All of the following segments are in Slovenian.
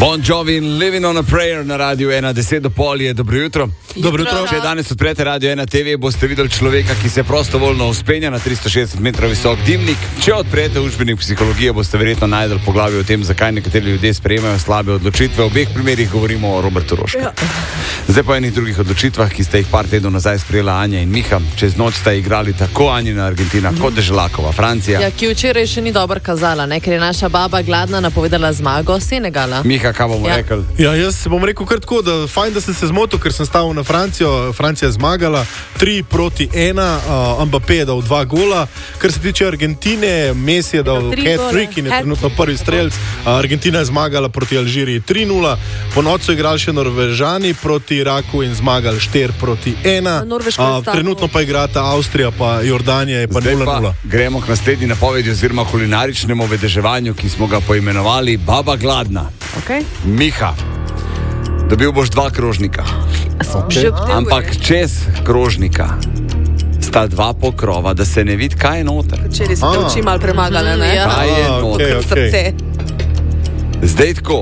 Bon Jovi in Living on a Prayer na Radiu 1, 10 do pol je. Dobro jutro. Dobro jutro. Če danes odprete Radio 1 TV, boste videli človeka, ki se prostovoljno vzpenja na 360 metrov visok dimnik. Če odprete učbenik psihologije, boste verjetno najdeli poglavje o tem, zakaj nekateri ljudje sprejemajo slabe odločitve. V obeh primerih govorimo o Robertu Rošku. Ja. Zdaj pa enih drugih odločitvah, ki ste jih par tednov nazaj sprejela Anja in Miha. Čez noč sta igrali tako Anjina Argentina kot Deželakova Francija. Ja, ki včeraj še ni dobro kazala, ne? Ker je naša baba gladna napovedala zmago Senegala. Miha, kaj bomo rekli? Ja, jaz bom rekel kar tako, da fajn, da sem se zmotil, ker sem stavil na Francijo. Francija je zmagala 3-1, Mbappé je dal 2 gola. Kar se tiče Argentine, Messi je dal hat-trick in je trenutno prvi strelc. Argentina je zmagala proti Alžiriji 3-0. Po nocu igrali še Norvežani proti Iraku in zmagali 4-1. Trenutno pa igrata Avstrija pa Jordanija je pa 0-0. Gremo k naslednji napovedi oziroma kulinaričnemu vedeževanju, ki smo ga poimenovali Baba gladna. Okay. Miha, dobil boš 2 krožnika. Okay. Ampak čez krožnika sta 2 pokrova, da se ne vidi, kaj je noter. Včeraj so te oči malo premagale, ne? Kaj je noter? Okay. Zdaj tako.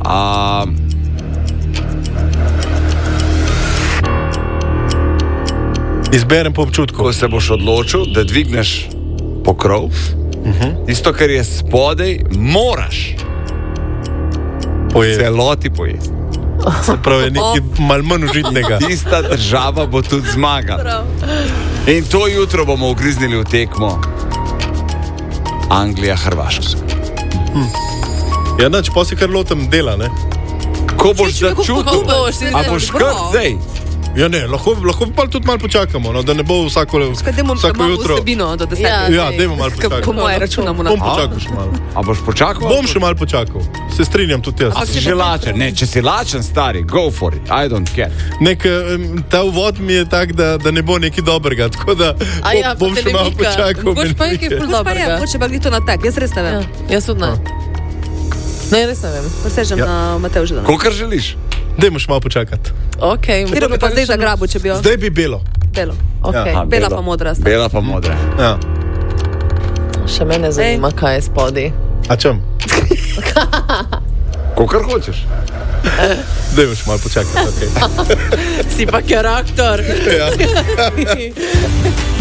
Izberem po občutku. Ko se boš odločil, da dvigneš pokrov, tisto, kar je spodaj, moraš celoti pojesti. Se pravi, nekaj malo manj užitnega. Tista država bo tudi zmagala. In to jutro bomo ugriznili v tekmo Anglija-Hrvaška. Ja, če pa si kar lotem dela, ne? Ko boš začutil, a boš kar zdaj? Ja, ne, lahko pa tudi malo počakamo, no, da ne bo vsako jutro. Ja, dajmo malo počakati. Po moje računamo na to. Bom počakal še malo. A boš počakal? Bom še malo počakal. Se strinjam tudi jaz. A si že lačen? Ne, če si lačen, stari, go for it. I don't care. Ta uvod mi je tak, da ne bo nekaj dobrega, tako da bom še malo počakal. Boš pa nekaj ful dobrega. Moče pa glito na tak, jaz res ne vem. Jaz tudi ne. Ne, res ne vem. Posežem na Matevžu danes. Kolikor želiš? Dajmo še malo počakati. Okay, Kjer bi pa zdaj zagrabil, če bi jo? Zdaj bi belo. Belo. Okay. Aha, Bela pa modra. Bela pa modra. Ja. Še mene zanima, kaj je spodaj. A čem? Kolikor hočeš. Dajmo še malo počakati. Okay. Si pa karakter. Ja.